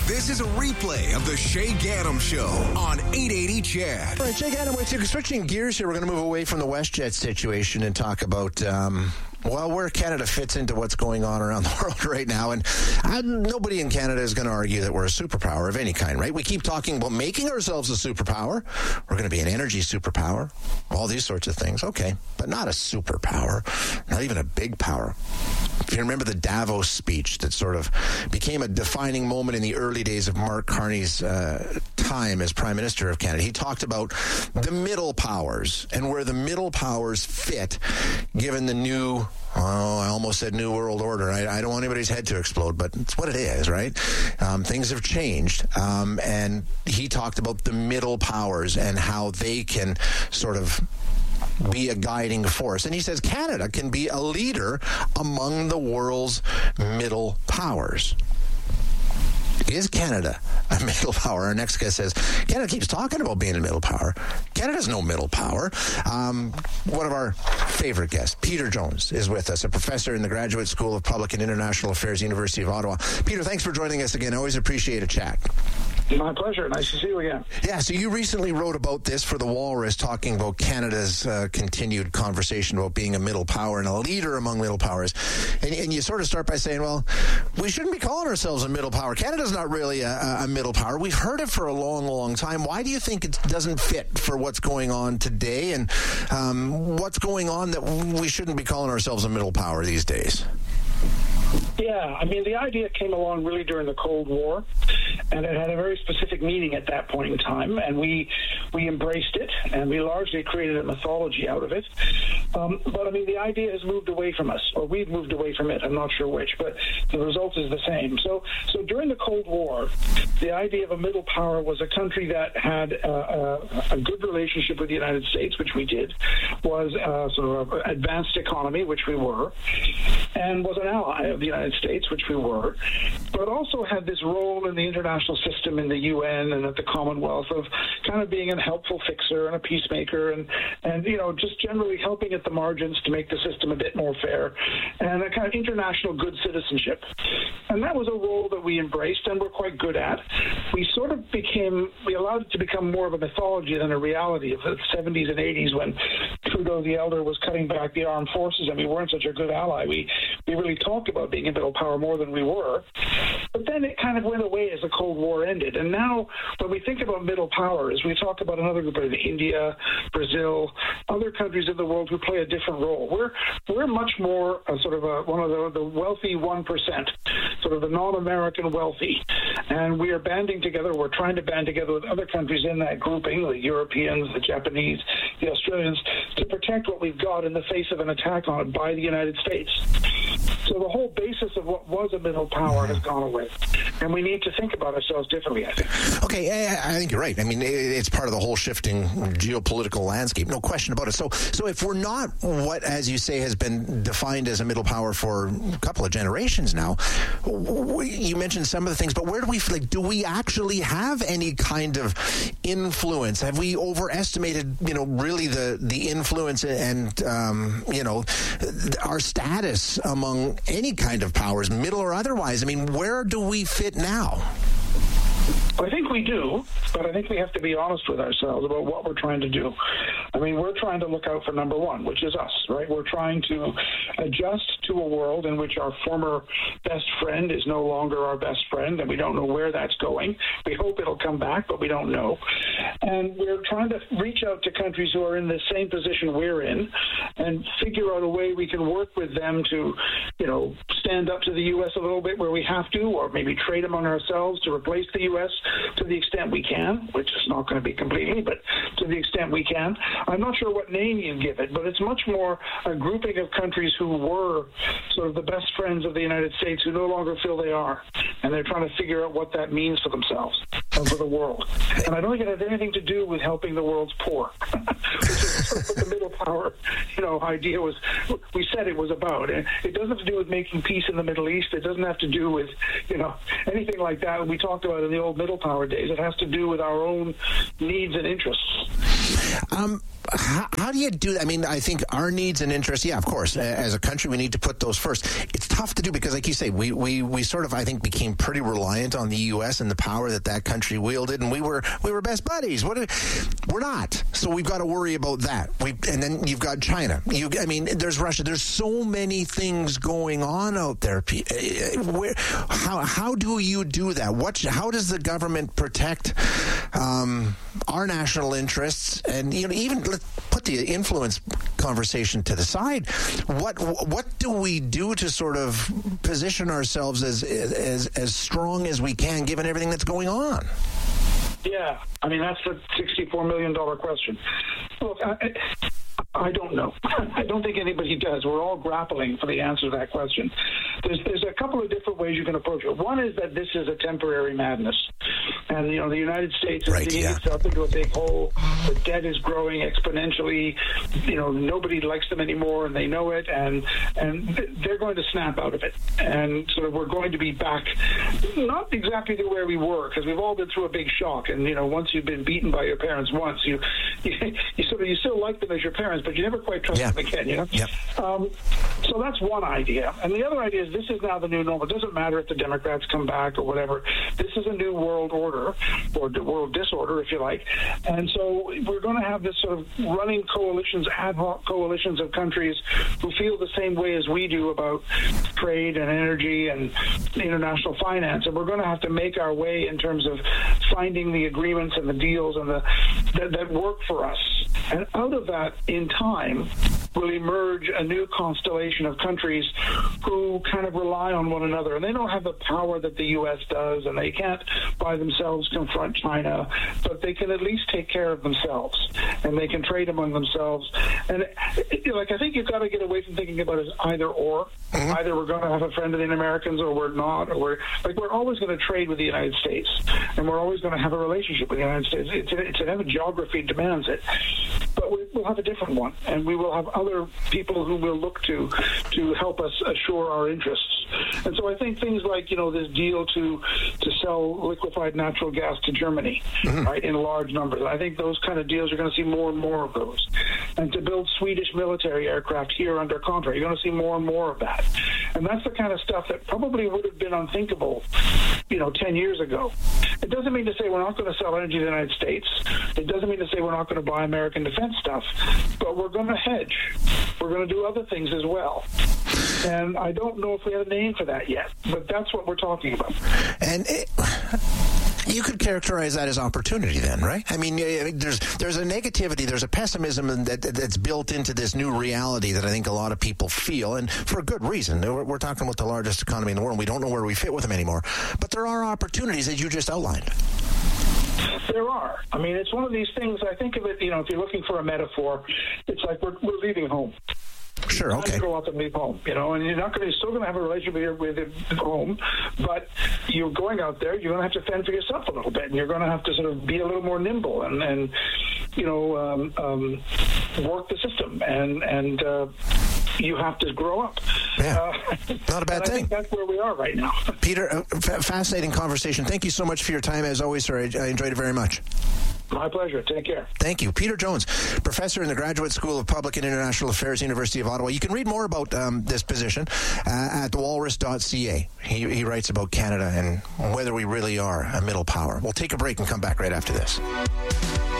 This is a replay of the Shay Gaddam Show on 880 CHED. All right, Shay Gaddam, we're switching gears here. We're going to move away from the WestJet situation and talk about, where Canada fits into what's going on around the world right now. And nobody in Canada is going to argue that we're a superpower of any kind, right? We keep talking about making ourselves a superpower. We're going to be an energy superpower, all these sorts of things. Okay, but not a superpower, not even a big power. If you remember the Davos speech that sort of became a defining moment in the early days of Mark Carney's time as Prime Minister of Canada, he talked about the middle powers and where the middle powers fit given the new, I almost said New World Order. I don't want anybody's head to explode, but it's what it is, right? Things have changed. And he talked about the middle powers and how they can sort of be a guiding force. And he says Canada can be a leader among the world's middle powers. Is Canada a middle power? Our next guest says, Canada keeps talking about being a middle power. Canada's no middle power. One of our favorite guests, Peter Jones, is with us, a professor in the Graduate School of Public and International Affairs, University of Ottawa. Peter, thanks for joining us again. I always appreciate a chat. My pleasure. Nice to see you again. Yeah, so you recently wrote about this for The Walrus, talking about Canada's continued conversation about being a middle power and a leader among middle powers. And you sort of start by saying, well, we shouldn't be calling ourselves a middle power. Canada's not really a middle power. We've heard it for a long, long time. Why do you think it doesn't fit for what's going on today? And what's going on that we shouldn't be calling ourselves a middle power these days? Yeah, I mean, the idea came along really during the Cold War, and it had a very specific meaning at that point in time, and we embraced it, and we largely created a mythology out of it. But, I mean, the idea has moved away from us, or we've moved away from it. I'm not sure which, but the result is the same. So during the Cold War, the idea of a middle power was a country that had a good relationship with the United States, which we did, was sort of an advanced economy, which we were, and was an ally of the United States, which we were, but also had this role in the international system in the UN and at the Commonwealth of kind of being a helpful fixer and a peacemaker and just generally helping at the margins to make the system a bit more fair and a kind of international good citizenship. And that was a role that we embraced and were quite good at. We allowed it to become more of a mythology than a reality of the 70s and 80s when Trudeau the Elder was cutting back the armed forces and we weren't such a good ally. We really talked about being a middle power more than we were. But then it kind of went away as the Cold War ended. And now when we think about middle powers, we talk about another group of India, Brazil, other countries in the world who play a different role. We're much more one of the wealthy 1%, sort of the non-American wealthy. And we are banding together, we're trying to band together with other countries in that grouping, the Europeans, the Japanese, the Australians, to protect what we've got in the face of an attack on it by the United States. So the whole basis of what was a middle power has gone away. And we need to think about ourselves differently, I think. Okay, I think you're right. I mean, it's part of the whole shifting geopolitical landscape, no question about it. So if we're not what, as you say, has been defined as a middle power for a couple of generations now, you mentioned some of the things, but where do we actually have any kind of influence? Have we overestimated, really the influence and, our status among any kind of powers, middle or otherwise? I mean, where do we fit now? I think we do, but I think we have to be honest with ourselves about what we're trying to do. I mean, we're trying to look out for number one, which is us, right? We're trying to adjust to a world in which our former best friend is no longer our best friend, and we don't know where that's going. We hope it'll come back, but we don't know. And we're trying to reach out to countries who are in the same position we're in and figure out a way we can work with them to, stand up to the U.S. a little bit where we have to, or maybe trade among ourselves to replace the U.S. to the extent we can, which is not going to be completely, but to the extent we can. I'm not sure what name you give it, but it's much more a grouping of countries who were sort of the best friends of the United States who no longer feel they are. And they're trying to figure out what that means for themselves and for the world. And I don't think it has anything to do with helping the world's poor, which is what the middle power, idea was, we said it was about. And it doesn't have to do with making peace in the Middle East. It doesn't have to do with, anything like that we talked about in the old middle power days. It has to do with our own needs and interests. how do you do that? I mean, I think our needs and interests, yeah, of course, as a country, we need to put those first. It's tough to do because, like you say, we sort of, I think, became pretty reliant on the U.S. and the power that country wielded, and we were best buddies. We're not. So we've got to worry about that. And then you've got China. There's Russia. There's so many things going on out there. How do you do that? How does the government protect our national interests? And even let's put the influence conversation to the side. What do we do to sort of position ourselves as strong as we can, given everything that's going on? Yeah, I mean, that's the $64 million question. Look, I don't know. I don't think anybody does. We're all grappling for the answer to that question. There's a couple of different ways you can approach it. One is that this is a temporary madness. And, the United States is digging itself into a big hole. The debt is growing exponentially. Nobody likes them anymore, and they know it, and they're going to snap out of it. And sort of we're going to be back, not exactly to where we were, because we've all been through a big shock. And, once you've been beaten by your parents once, you still like them as your parents, but you never quite trust them again, Yep. So that's one idea. And the other idea is this is now the new normal. It doesn't matter if the Democrats come back or whatever. This is a new world order, or world disorder, if you like. And so we're going to have this sort of running coalitions, ad hoc coalitions of countries who feel the same way as we do about trade and energy and international finance. And we're going to have to make our way in terms of finding the agreements and the deals and that work for us. And out of that, in time, will emerge a new constellation of countries who kind of rely on one another. And they don't have the power that the U.S. does, and they can't by themselves confront China, but they can at least take care of themselves, and they can trade among themselves. And I think you've got to get away from thinking about it as either or. Mm-hmm. Either we're going to have a friend of the Americans, or we're not, or we're always going to trade with the United States, and we're always going to have a relationship with the United States. It's an geography demands it. But we'll have a different one, and we will have other people who will look to help us assure our interests. And so I think things like, this deal to sell liquefied natural gas to Germany, mm-hmm. right, in large numbers. I think those kind of deals, you're going to see more and more of those. And to build Swedish military aircraft here under contract, you're going to see more and more of that. And that's the kind of stuff that probably would have been unthinkable, 10 years ago. It doesn't mean to say we're not going to sell energy to the United States. It doesn't mean to say we're not going to buy American defense stuff, but we're going to hedge. We're going to do other things as well. And I don't know if we have a name for that yet, but that's what we're talking about. And you could characterize that as opportunity then, right? I mean, there's a negativity, there's a pessimism that's built into this new reality that I think a lot of people feel, and for a good reason. We're talking about the largest economy in the world. We don't know where we fit with them anymore. But there are opportunities, as you just outlined. There are. I mean, it's one of these things, I think of it, if you're looking for a metaphor, it's like we're leaving home. Sure, okay. You grow up and leave home, and you're still going to have a relationship with home, but you're going out there, you're going to have to fend for yourself a little bit, and you're going to have to sort of be a little more nimble and work the system, and you have to grow up. Yeah, not a bad thing. I think that's where we are right now. Peter, fascinating conversation. Thank you so much for your time, as always, sir. I enjoyed it very much. My pleasure. Take care. Thank you. Peter Jones, professor in the Graduate School of Public and International Affairs, University of Ottawa. You can read more about this position at thewalrus.ca. He writes about Canada and whether we really are a middle power. We'll take a break and come back right after this.